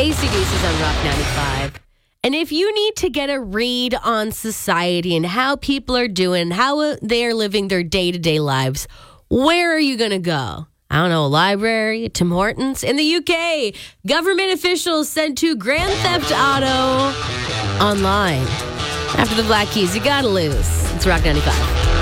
AC/DC is on Rock 95. And if you need to get a read on society and how people are doing, how they're living their day-to-day lives, where are you going to go? I don't know, a library, Tim Hortons? In the UK, government officials sent to Grand Theft Auto online. After the Black Keys, you gotta lose. It's Rock 95.